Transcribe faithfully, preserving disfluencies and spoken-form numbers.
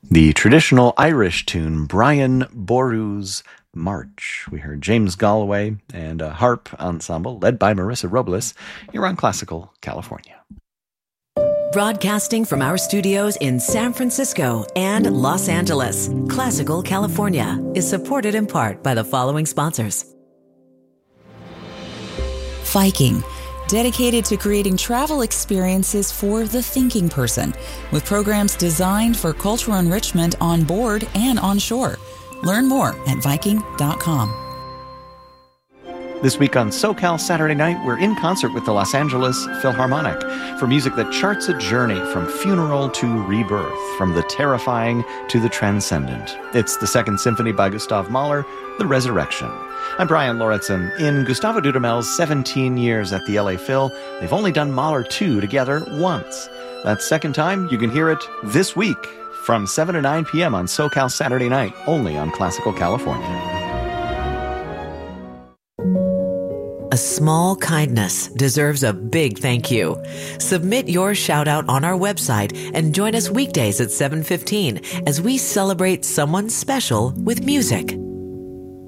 The traditional Irish tune, Brian Boru's March. We heard James Galway and a harp ensemble led by Marissa Robles here on Classical California. Broadcasting from our studios in San Francisco and Los Angeles, Classical California is supported in part by the following sponsors. Viking, dedicated to creating travel experiences for the thinking person, with programs designed for cultural enrichment on board and on shore. Learn more at viking dot com. This week on SoCal Saturday Night, we're in concert with the Los Angeles Philharmonic for music that charts a journey from funeral to rebirth, from the terrifying to the transcendent. It's the Second Symphony by Gustav Mahler, The Resurrection. I'm Brian Lauritsen. In Gustavo Dudamel's seventeen years at the L A Phil, they've only done Mahler two together once. That second time, you can hear it this week from seven to nine p.m. on SoCal Saturday Night, only on Classical California. A small kindness deserves a big thank you. Submit your shout out on our website and join us weekdays at seven fifteen as we celebrate someone special with music.